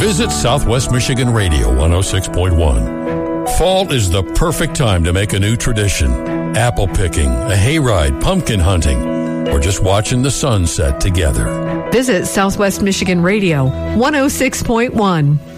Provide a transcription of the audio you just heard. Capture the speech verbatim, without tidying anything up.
visit Southwest Michigan Radio one oh six point one. Fall is the perfect time to make a new tradition. Apple picking, a hayride, pumpkin hunting, or just watching the sunset together. Visit Southwest Michigan Radio one oh six point one.